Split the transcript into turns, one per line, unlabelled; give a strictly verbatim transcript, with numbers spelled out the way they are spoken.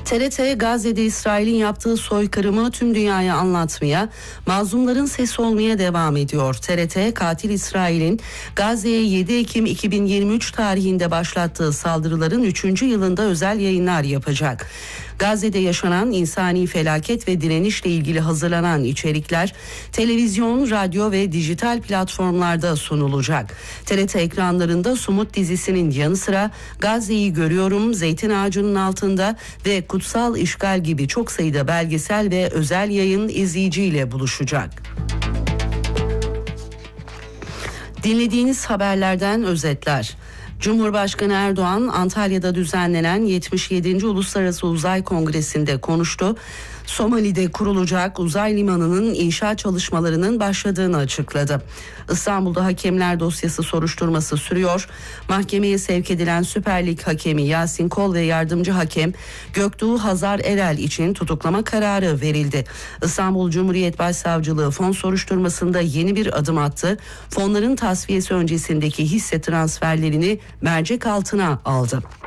T R T Gazze'de İsrail'in yaptığı soykırımı tüm dünyaya anlatmaya, mazlumların sesi olmaya devam ediyor. T R T, katil İsrail'in Gazze'ye yedi Ekim iki bin yirmi üç tarihinde başlattığı saldırıların üçüncü yılında özel yayınlar yapacak. Gazze'de yaşanan insani felaket ve direnişle ilgili hazırlanan içerikler televizyon, radyo ve dijital platformlarda sunulacak. T R T ekranlarında Sumut dizisinin yanı sıra Gazze'yi Görüyorum, Zeytin Ağacı'nın Altında ve Kutsal İşgal gibi çok sayıda belgesel ve özel yayın izleyiciyle buluşacak. Dinlediğiniz haberlerden özetler. Cumhurbaşkanı Erdoğan, Antalya'da düzenlenen yetmiş yedinci Uluslararası Uzay Kongresi'nde konuştu. Somali'de kurulacak uzay limanının inşaat çalışmalarının başladığını açıkladı. İstanbul'da hakemler dosyası soruşturması sürüyor. Mahkemeye sevk edilen Süper Lig hakemi Yasin Kol ve yardımcı hakem Göktuğ Hazar Erel için tutuklama kararı verildi. İstanbul Cumhuriyet Başsavcılığı fon soruşturmasında yeni bir adım attı. Fonların tasfiyesi öncesindeki hisse transferlerini mercek altına aldı.